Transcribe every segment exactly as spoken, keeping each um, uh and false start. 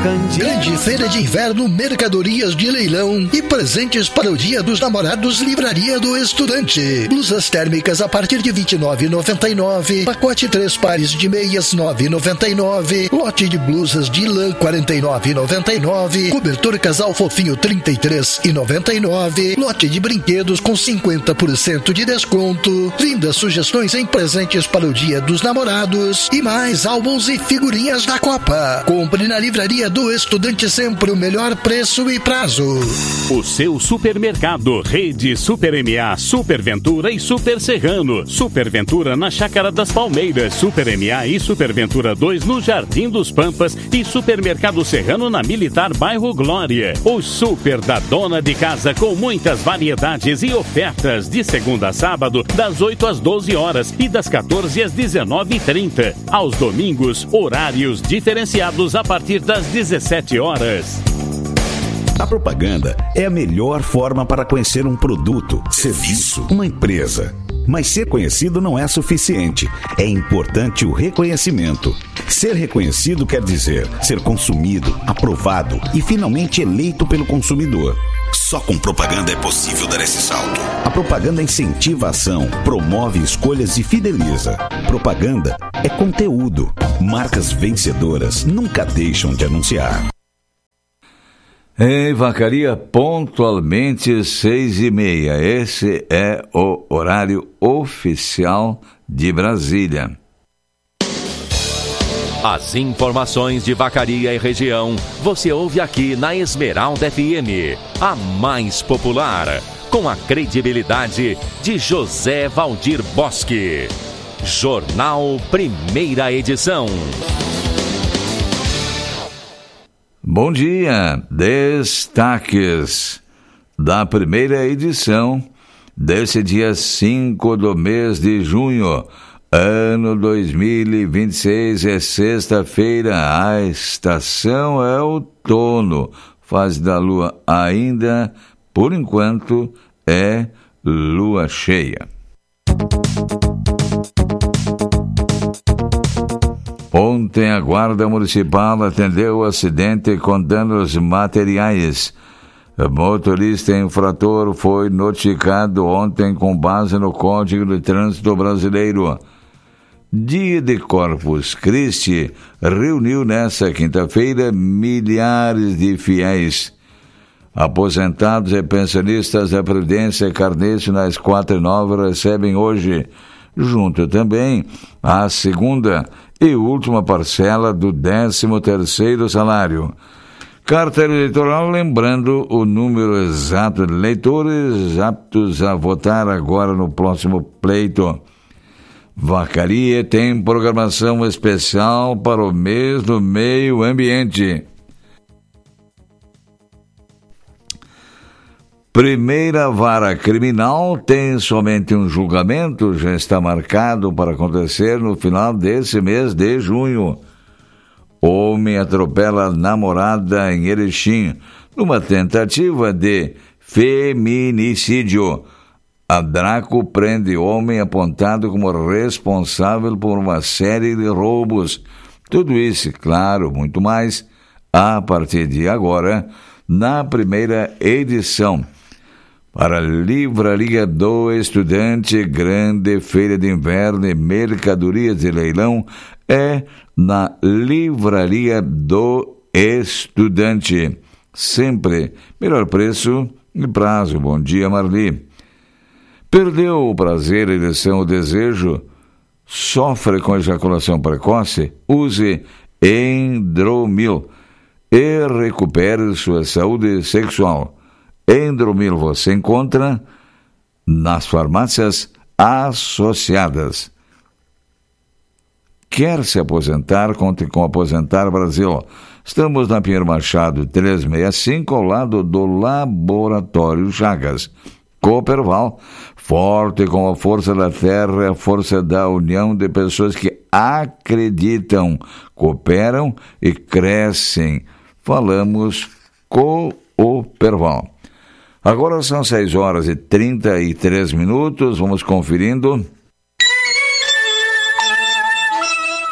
Candeeiro. Grande feira de inverno, mercadorias de leilão e presentes para o Dia dos Namorados, Livraria do Estudante. Blusas térmicas a partir de vinte e nove reais e noventa e nove centavos. Pacote três pares de meias nove reais e noventa e nove centavos. Lote de blusas de lã quarenta e nove reais e noventa e nove centavos. Cobertor casal fofinho trinta e três reais e noventa e nove centavos. Lote de brinquedos com cinquenta por cento de desconto. Lindas sugestões em presentes para o Dia dos Namorados e mais álbuns e figurinhas da Copa. Compre na Livraria do Estudante, sempre o melhor preço e prazo. O seu supermercado, Rede Super M A, Super Ventura e Super Serrano. Super Ventura na Chácara das Palmeiras, Super M A e Super Ventura dois no Jardim dos Pampas e Supermercado Serrano na Militar Bairro Glória. O Super da Dona de Casa com muitas variedades e ofertas de segunda a sábado das oito às doze horas e das quatorze às dezenove e trinta. Aos domingos, horários diferenciados a partir das dezessete horas. A propaganda é a melhor forma para conhecer um produto, serviço, uma empresa. Mas ser conhecido não é suficiente. É importante o reconhecimento. Ser reconhecido quer dizer ser consumido, aprovado e finalmente eleito pelo consumidor. Só com propaganda é possível dar esse salto. A propaganda incentiva a ação, promove escolhas e fideliza. Propaganda é conteúdo. Marcas vencedoras nunca deixam de anunciar. Em Vacaria, pontualmente seis e meia. Esse é o horário oficial de Brasília. As informações de Vacaria e região você ouve aqui na Esmeralda F M, a mais popular, com a credibilidade de José Valdir Bosque. Jornal Primeira Edição. Bom dia, destaques da primeira edição desse dia cinco do mês de junho, ano dois mil e vinte e seis, é sexta-feira, a estação é outono, fase da lua ainda, por enquanto, é lua cheia. Ontem, a Guarda Municipal atendeu o acidente com danos materiais. O motorista infrator foi notificado ontem com base no Código de Trânsito Brasileiro. Dia de Corpus Christi reuniu nesta quinta-feira milhares de fiéis. Aposentados e pensionistas da Previdência Carnês nas quatro e nove recebem hoje, junto também, a segunda e última parcela do décimo terceiro salário. Carta eleitoral, lembrando o número exato de eleitores aptos a votar agora no próximo pleito. Vacaria tem programação especial para o mês do meio ambiente. Primeira vara criminal tem somente um julgamento, já está marcado para acontecer no final desse mês de junho. Homem atropela namorada em Erechim, numa tentativa de feminicídio. A Draco prende homem apontado como responsável por uma série de roubos. Tudo isso, claro, muito mais, a partir de agora, na primeira edição. Para a Livraria do Estudante, grande feira de inverno e mercadorias de leilão é na Livraria do Estudante. Sempre melhor preço e prazo. Bom dia, Marli. Perdeu o prazer, ereção ou desejo? Sofre com ejaculação precoce? Use Endromil e recupere sua saúde sexual. Endromil você encontra nas farmácias associadas. Quer se aposentar? Conte com Aposentar Brasil. Estamos na Pinheiro Machado trezentos e sessenta e cinco, ao lado do Laboratório Chagas. Cooperval, forte com a força da terra, a força da união de pessoas que acreditam, cooperam e crescem. Falamos Cooperval. Agora são seis horas e trinta e três minutos, vamos conferindo.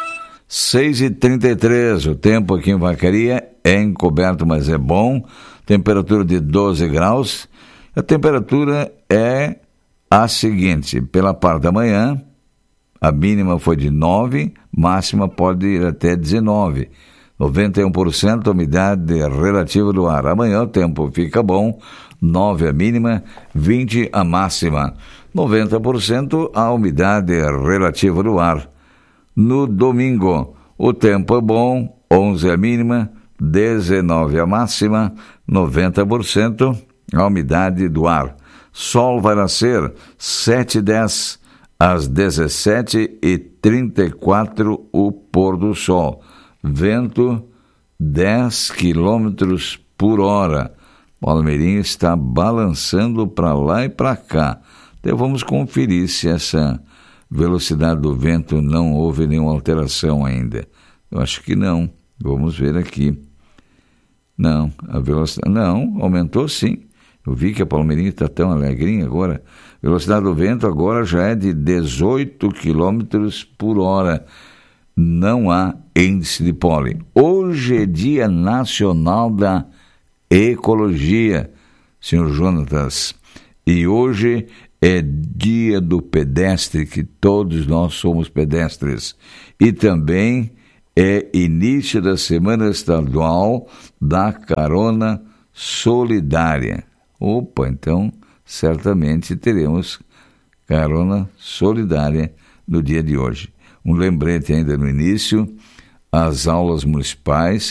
seis e trinta e três, o tempo aqui em Vacaria é encoberto, mas é bom. Temperatura de doze graus. A temperatura é a seguinte: pela parte da manhã, a mínima foi de nove, máxima pode ir até dezenove. noventa e um por cento a umidade relativa do ar. Amanhã o tempo fica bom, nove a mínima, vinte a máxima. noventa por cento a umidade relativa do ar. No domingo, o tempo é bom, onze a mínima, dezenove a máxima, noventa por cento a umidade do ar. Sol vai nascer sete e dez, às dezessete e trinta e quatro o pôr do sol. Vento dez quilômetros por hora. Palmeirinho está balançando para lá e para cá. Então vamos conferir se essa velocidade do vento não houve nenhuma alteração ainda. Eu acho que não. Vamos ver aqui. Não, a velocidade... Não, aumentou sim. Eu vi que a Palmeirinha está tão alegrinha agora. A velocidade do vento agora já é de dezoito quilômetros por hora. Não há índice de pólen. Hoje é Dia Nacional da Ecologia, senhor Jonatas. E hoje é Dia do Pedestre, que todos nós somos pedestres. E também é início da Semana Estadual da Carona Solidária. Opa, então certamente teremos carona solidária no dia de hoje. Um lembrete ainda no início, as aulas municipais